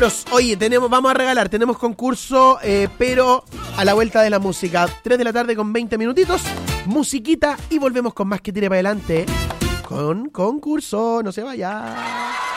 cabros, oye, vamos a regalar, tenemos concurso, pero a la vuelta de la música, 3 de la tarde con 20 minutitos, musiquita y volvemos con más que tire para adelante, con concurso, no se vaya.